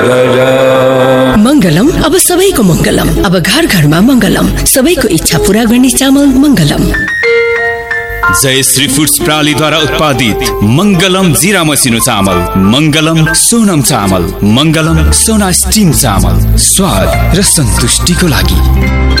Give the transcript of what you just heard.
मंगलम अब सबैको मंगलम, अब घर घरमा मंगलम, सबैको इच्छा पूरा गर्ने चामल मंगलम। जय श्री फूड्स प्रणालीद्वारा उत्पादित मंगलम जीरा मसिनो चामल, मंगलम सोनम चामल, मंगलम सोना स्टिम चामल, स्वाद र सन्तुष्टिको लागि।